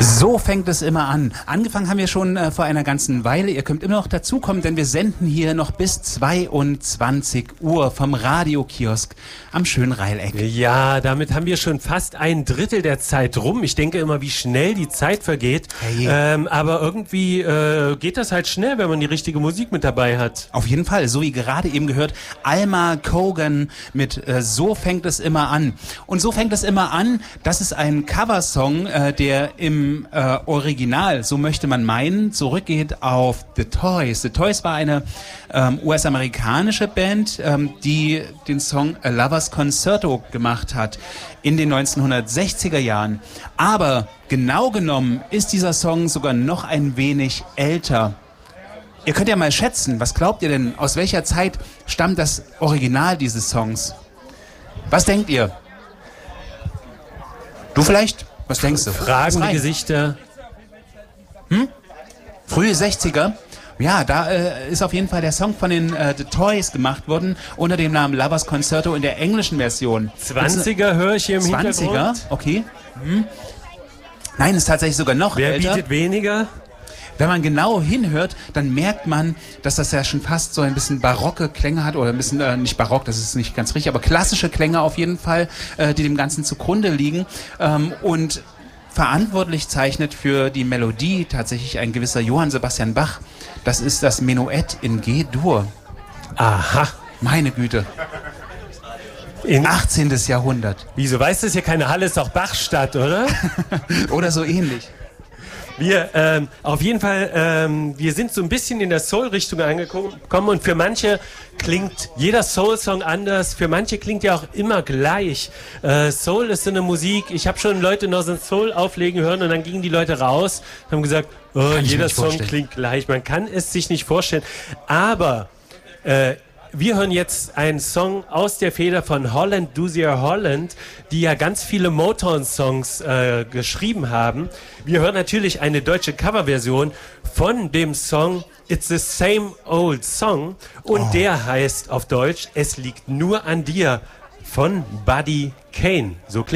So fängt es immer an. Angefangen haben wir schon vor einer ganzen Weile. Ihr könnt immer noch dazukommen, denn wir senden hier noch bis 22 Uhr vom Radiokiosk am schönen Rheileck. Ja, damit haben wir schon fast ein Drittel der Zeit rum. Ich denke immer, wie schnell die Zeit vergeht. Hey. Aber irgendwie geht das halt schnell, wenn man die richtige Musik mit dabei hat. Auf jeden Fall, so wie gerade eben gehört, Alma Cogan mit So fängt es immer an. Und so fängt es immer an, das ist ein Coversong, der im Original, so möchte man meinen, zurückgeht auf The Toys. The Toys war eine US-amerikanische Band, die den Song A Lover's Concerto gemacht hat in den 1960er Jahren. Aber genau genommen ist dieser Song sogar noch ein wenig älter. Ihr könnt ja mal schätzen, was glaubt ihr denn, aus welcher Zeit stammt das Original dieses Songs? Was denkt ihr? Du vielleicht? Was denkst du? Fragende Gesichter. Frühe 60er? Ja, da ist auf jeden Fall der Song von den The Toys gemacht worden, unter dem Namen Lover's Concerto in der englischen Version. 20er höre ich hier im 20er? Hintergrund. Okay. Nein, ist tatsächlich sogar noch Wer älter. bietet weniger? Wenn man genau hinhört, dann merkt man, dass das ja schon fast so ein bisschen barocke Klänge hat, oder ein bisschen, nicht barock, das ist nicht ganz richtig, aber klassische Klänge auf jeden Fall, die dem Ganzen zugrunde liegen. Und verantwortlich zeichnet für die Melodie tatsächlich ein gewisser Johann Sebastian Bach. Das ist das Menuett in G-Dur. Aha. Meine Güte. 18. Jahrhundert. Wieso weißt du, ist ja keine Halle, ist doch Bachstadt, oder? Oder so ähnlich. Wir, auf jeden Fall, wir sind so ein bisschen in der Soul-Richtung angekommen und für manche klingt jeder Soul-Song anders, für manche klingt ja auch immer gleich. Soul ist so eine Musik, ich habe schon Leute noch so ein Soul auflegen hören und dann gingen die Leute raus und haben gesagt, oh, jeder Song klingt gleich, man kann es sich nicht vorstellen, aber wir hören jetzt einen Song aus der Feder von Holland Dozier Holland, die ja ganz viele Motown-Songs geschrieben haben. Wir hören natürlich eine deutsche Coverversion von dem Song It's the Same Old Song und der heißt auf Deutsch Es liegt nur an dir von Buddy Kane. So klingt